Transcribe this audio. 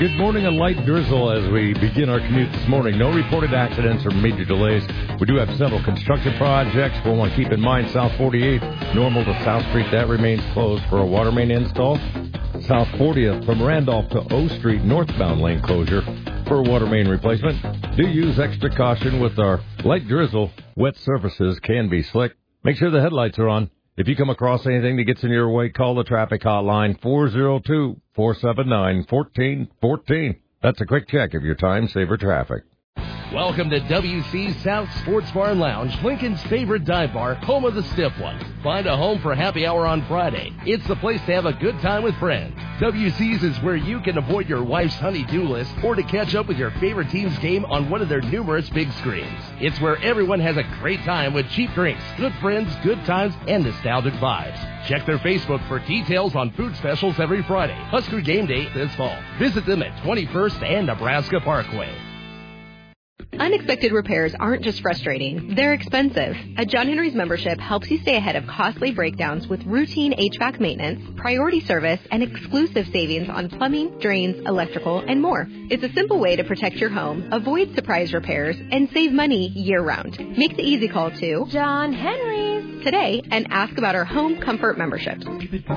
Good morning, a light drizzle as we begin our commute this morning. No reported accidents or major delays. We do have several construction projects. We'll want to keep in mind South 48, normal to South Street, that remains closed for a water main install. South 40th from Randolph to O Street, northbound lane closure for a water main replacement. Do use extra caution with our light drizzle. Wet surfaces can be slick. Make sure the headlights are on. If you come across anything that gets in your way, call the traffic hotline 402-479-1414. That's a quick check of your time-saver traffic. Welcome to WC South Sports Bar and Lounge, Lincoln's favorite dive bar, home of the stiff ones. Find a home for happy hour on Friday. It's the place to have a good time with friends. WC's is where you can avoid your wife's honey-do list or to catch up with your favorite team's game on one of their numerous big screens. It's where everyone has a great time with cheap drinks, good friends, good times, and nostalgic vibes. Check their Facebook for details on food specials every Friday. Husker game day this fall. Visit them at 21st and Nebraska Parkway. Unexpected repairs aren't just frustrating, they're expensive. A John Henry's membership helps you stay ahead of costly breakdowns with routine HVAC maintenance, priority service, and exclusive savings on plumbing, drains, electrical, and more. It's a simple way to protect your home, avoid surprise repairs, and save money year-round. Make the easy call to John Henry's today and ask about our home comfort memberships.